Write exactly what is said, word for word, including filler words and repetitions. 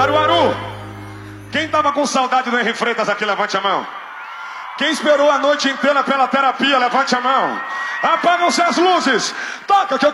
Caruaru, quem tava com saudade do Henri Freitas aqui, levante a mão. Quem esperou a noite inteira pela terapia, levante a mão. Apagam-se as luzes. Toca que eu